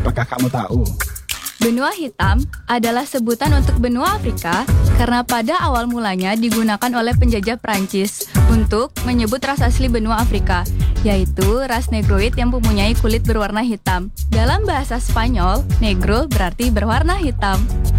Apakah kamu tahu? Benua hitam adalah sebutan untuk benua Afrika karena pada awal mulanya digunakan oleh penjajah Prancis untuk menyebut ras asli benua Afrika, yaitu ras Negroid yang mempunyai kulit berwarna hitam. Dalam bahasa Spanyol, negro berarti berwarna hitam.